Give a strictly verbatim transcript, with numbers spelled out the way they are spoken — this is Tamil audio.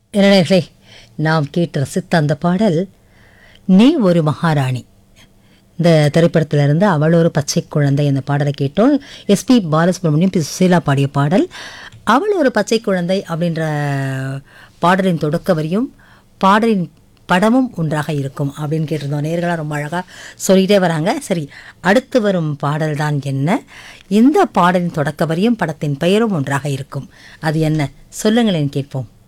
இளைஞர்களே, நாம் கேட்டு ரசித்த அந்த பாடல் நீ ஒரு மகாராணி இந்த திரைப்படத்திலிருந்து அவள் ஒரு பச்சை குழந்தை இந்த பாடலை கேட்டோம். எஸ்பி பாலசுப்ரமணியம், பி சுசீலா பாடிய பாடல். அவள் ஒரு பச்சை குழந்தை அப்படின்ற பாடலின் தொடக்க வரியும் பாடலின் படமும் ஒன்றாக இருக்கும் அப்படின்னு கேட்டிருந்தோம். நேர்களாக ரொம்ப அழகாக சொல்லிகிட்டே வராங்க. சரி, அடுத்து வரும் பாடல் தான் என்ன? இந்த பாடலின் தொடக்க வரியும் படத்தின் பெயரும் ஒன்றாக இருக்கும். அது என்ன சொல்லுங்களேன், கேட்போம்.